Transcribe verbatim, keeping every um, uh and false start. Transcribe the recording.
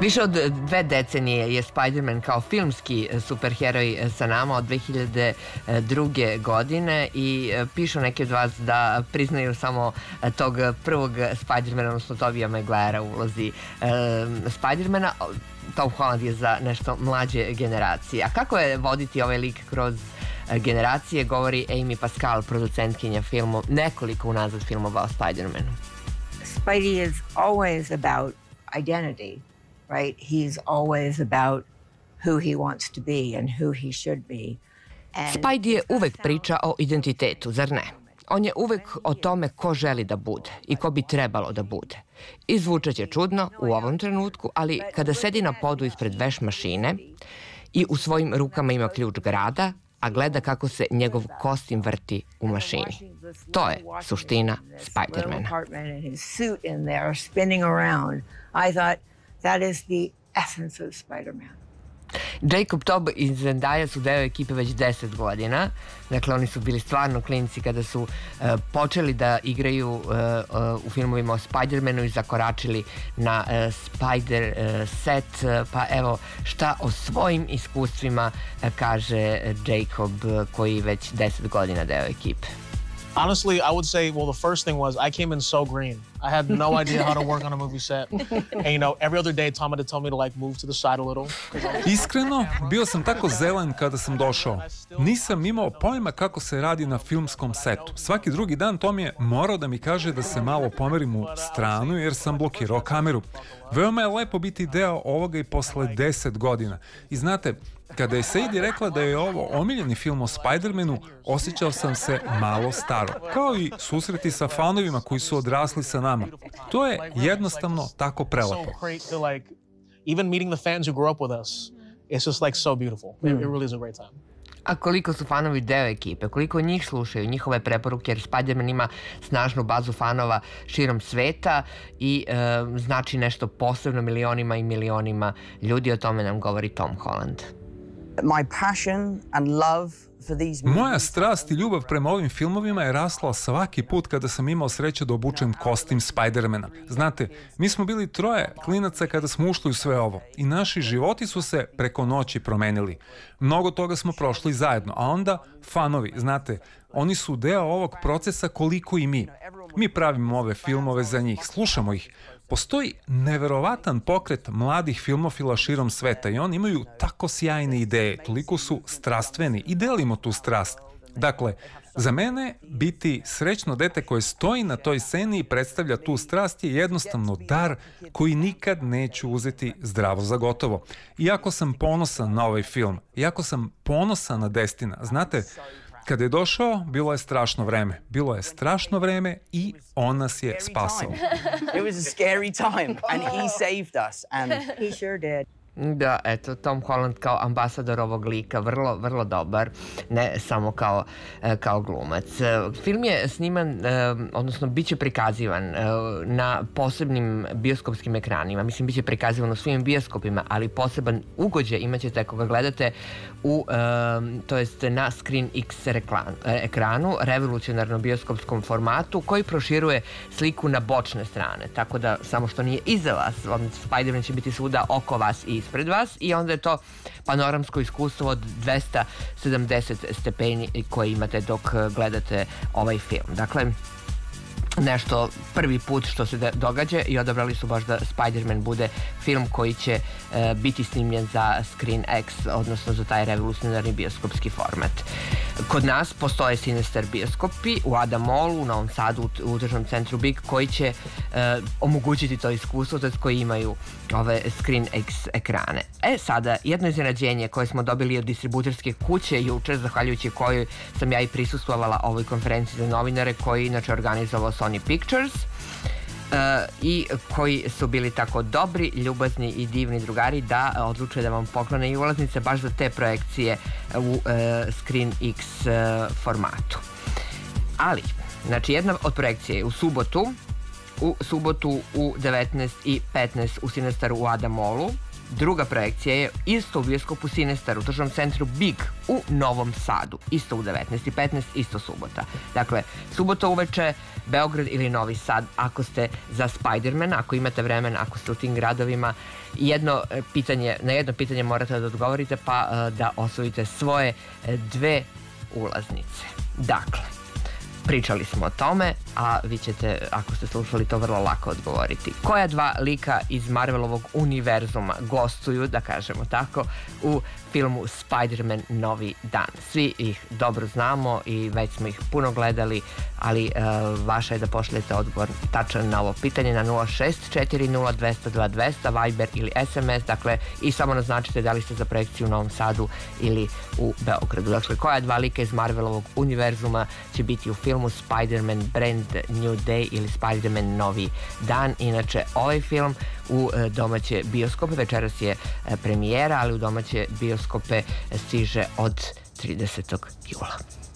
Više od dve decenije je Spider-Man kao filmski superheroj sa nama od dve hiljade druge. godine i pišu neki od vas da priznaju samo tog prvog Spider-mana, odnosno Tobija Maguirea u ulozi e, Spider-mana. Tom Holland je za nešto mlađe generacije. A kako je voditi ovaj lik kroz generacije, govori Amy Pascal, producentkinja filmu, nekoliko unazad filmova o Spider-manu. Spidey is always about identity, right? He's always about who he wants to be and who he should be. And Spidey je uvek priča o identitetu, zar ne? On je uvek o tome ko želi da bude i ko bi trebalo da bude. I zvučaće čudno u ovom trenutku, ali kada sedi na podu ispred veš mašine i u svojim rukama ima ključ grada, a gleda kako se njegov kostim vrti u mašini. To je suština Spider-mana. I thought that is the essence of Spider-Man. Jacob Tobb i Zendaya su deo ekipe već deset godina. Dakle, oni su bili stvarno klinci kada su uh, počeli da igraju uh, uh, u filmovima o Spider-manu i zakoračili na uh, Spider uh, set. Uh, pa evo šta o svojim iskustvima uh, kaže Jacob, uh, koji već deset godina deo ekipe. Honestly, I would say, well, the first thing was I came in so green. I had no idea how to work on a movie set. And, you know, every other day Tom had to tell me to, like, move to the side a little. Iskreno, bio sam tako zelen kada sam došao. Nisam imao pojma kako se radi na filmskom setu. Svaki drugi dan Tom je morao da mi kaže da se malo pomerim u stranu jer sam blokirao kameru. Veoma je lepo biti deo ovoga i posle deset godina. I znate, kada je Sadie rekla da je ovo omiljeni film o Spider-manu, osjećao sam se malo staro. Kao i susreti sa fanovima koji su odrasli sa nama. To je jednostavno tako prelepo. Even meeting the fans who grew up with us, it's just like so beautiful. It, it really is a great time. A koliko su fanovi deo ekipe, koliko njih slušaju njihove preporuke, jer Spider-Man ima snažnu bazu fanova širom sveta i e, znači nešto posebno milionima i milionima ljudi, o tome nam govori Tom Holland. My passion and love for these movies. Moja strast i ljubav prema ovim filmovima je rasla svaki put kada sam imao sreću da obučem kostim Spider-mana. Znate, mi smo bili troje klinaca kada smo ušli u sve ovo i naši životi su se preko noći promenili. Mnogo toga smo prošli zajedno, a onda fanovi, znate, oni su deo ovog procesa koliko i mi. Mi pravimo ove filmove za njih, slušamo ih. Postoji neverovatan pokret mladih filmofila širom sveta i oni imaju tako sjajne ideje, toliko su strastveni i delimo tu strast. Dakle, za mene biti srećno dete koje stoji na toj sceni i predstavlja tu strast je jednostavno dar koji nikad neću uzeti zdravo za gotovo. Iako sam ponosan na ovaj film, iako sam ponosan na Destina, znate, kada je došao, bilo je strašno vreme. Bilo je strašno vreme i on nas je spasao. It was a scary time and he saved us and He sure did. Da, eto, Tom Holland kao ambasador ovog lika, vrlo, vrlo dobar, ne samo kao, kao glumac. Film je sniman, odnosno bit će prikazivan na posebnim bioskopskim ekranima. Mislim, bit će prikazivan u svim bioskopima, ali poseban ugođaj imat ćete ako ga gledate u, to jest na Screen X ekranu, revolucionarno bioskopskom formatu koji proširuje sliku na bočne strane, tako da samo što nije iza vas, Spider-Man će biti svuda oko vas i ispred vas i onda je to panoramsko iskustvo od dvesta sedamdeset stepeni koje imate dok gledate ovaj film. Dakle, nešto prvi put što se događa i odabrali su baš da Spider-Man bude film koji će e, biti snimljen za Screen X, odnosno za taj revolucionarni bioskopski format. Kod nas postoje Sinister bioskopi u Ada Mallu, u Novom Sadu, u, u državnom centru Big, koji će e, omogućiti to iskustvo, tj. koji imaju ove Screen X ekrane. E, sada, jedno iznenađenje koje smo dobili od distributerske kuće juče, zahvaljujući kojoj sam ja i prisustvovala ovoj konferenciji za novinare koji inače organizovao Sony Pictures uh, i koji su bili tako dobri, ljubazni i divni drugari da odlučuje da vam poklone i ulaznice baš za te projekcije u uh, Screen X uh, formatu. Ali, znači jedna od projekcije je u subotu u subotu u devetnaest i petnaest u Sinestaru u Ada Mallu, druga projekcija je isto u bioskopu Sinestar u tržnom centru Big u Novom Sadu, isto u devetnaest i petnaest, isto subota. Dakle, subota uveče, Beograd ili Novi Sad, ako ste za Spider-Man, ako imate vremena, ako ste u tim gradovima, jedno pitanje, na jedno pitanje morate da odgovorite, pa da osvojite svoje dve ulaznice. Dakle, pričali smo o tome, a vi ćete, ako ste slušali, to vrlo lako odgovoriti. Koja dva lika iz Marvelovog univerzuma gostuju, da kažemo tako, u filmu Spider-Man Novi dan? Svi ih dobro znamo i već smo ih puno gledali, ali uh, vaša je da pošaljete odgovor tačan na ovo pitanje na nula šest četiri nula dva zero dva dva zero zero, Viber ili S M S, dakle, i samo naznačite da li ste za projekciju u Novom Sadu ili u Beogradu. Dakle, koja dva lika iz Marvelovog univerzuma će biti u filmu Spider-Man Brand New Day ili Spider-Man Novi dan? Inače, ovaj film u domaće bioskope, večeras je premijera, ali u domaće bioskope stiže od tridesetog jula.